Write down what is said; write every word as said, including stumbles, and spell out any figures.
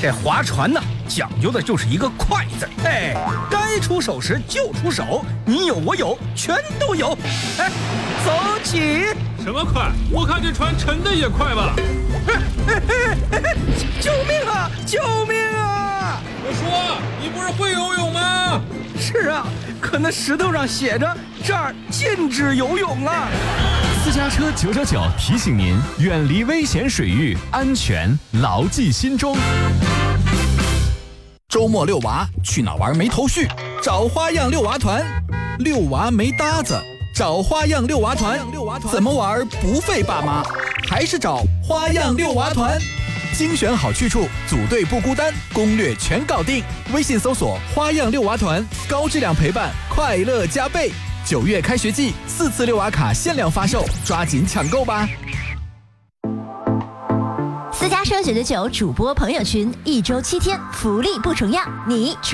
这划船呢，讲究的就是一个快字。哎，该出手时就出手，你有我有，全都有。哎，走起！ 什么快？我看这船沉的也快吧？ 救命啊！救命啊！ 我说，你不是会游泳吗？ 是啊，可那石头上写着这儿禁止游泳啊。 私家车九九九提醒您，远离危险水域，安全牢记心中。 周末遛娃去哪玩没头绪？找花样遛娃团。遛娃没搭子，找花样遛娃团。怎么玩不费爸妈？还是找花样遛娃团。精选好去处，组队不孤单，攻略全搞定。微信搜索花样遛娃团，高质量陪伴，快乐加倍。九月开学季，四次遛娃卡限量发售，抓紧抢购吧！ 私家车九九九主播朋友群，一周七天，福利不重样，你